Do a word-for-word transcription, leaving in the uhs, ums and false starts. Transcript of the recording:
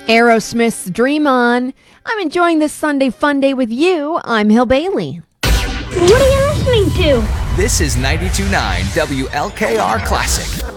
Aerosmith's Dream On. I'm enjoying this Sunday fun day with you. I'm Hill Bailey. What are you listening to? This is ninety-two point nine W L K R Classic.